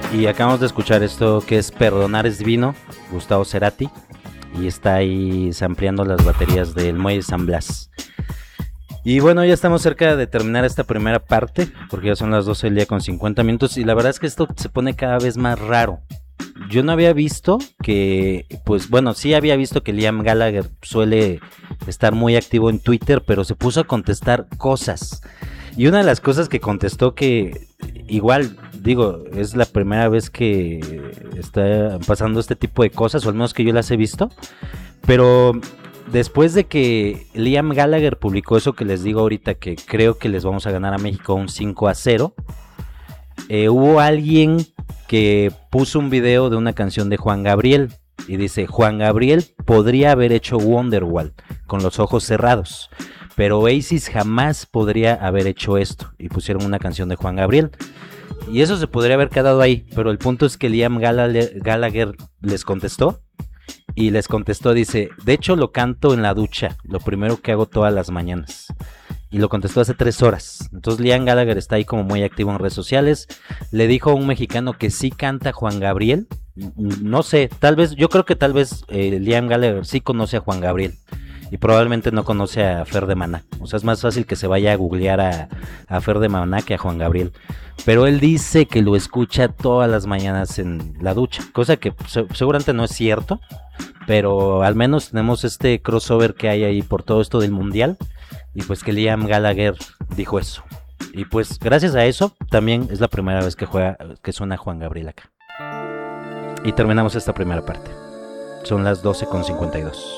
Y acabamos de escuchar esto que es Perdonar es Divino, Gustavo Cerati. Y está ahí sampleando las baterías del Muelle San Blas. Y bueno, ya estamos cerca de terminar esta primera parte, porque ya son las 12 del día con 50 minutos. Y la verdad es que esto se pone cada vez más raro. Yo no había visto que, pues bueno, sí había visto que Liam Gallagher suele estar muy activo en Twitter, pero se puso a contestar cosas. Y una de las cosas que contestó, que igual, digo, es la primera vez que está pasando este tipo de cosas, o al menos que yo las he visto, pero después de que Liam Gallagher publicó eso que les digo ahorita, que creo que les vamos a ganar a México un 5-0, hubo alguien que puso un video de una canción de Juan Gabriel y dice: Juan Gabriel podría haber hecho Wonderwall con los ojos cerrados, pero Oasis jamás podría haber hecho esto, y pusieron una canción de Juan Gabriel. Y eso se podría haber quedado ahí, pero el punto es que Liam Gallagher les contestó. Y les contestó, dice: de hecho lo canto en la ducha, lo primero que hago todas las mañanas. Y lo contestó hace 3 horas. Entonces Liam Gallagher está ahí como muy activo en redes sociales. Le dijo a un mexicano que sí canta Juan Gabriel. No sé, tal vez, yo creo que tal vez Liam Gallagher sí conoce a Juan Gabriel. Y probablemente no conoce a Fer de Maná. O sea, es más fácil que se vaya a googlear a Fer de Maná que a Juan Gabriel. Pero él dice que lo escucha todas las mañanas en la ducha. Cosa que seguramente no es cierto. Pero al menos tenemos este crossover que hay ahí por todo esto del mundial. Y pues que Liam Gallagher dijo eso. Y pues gracias a eso también es la primera vez que suena Juan Gabriel acá. Y terminamos esta primera parte. Son las 12:52.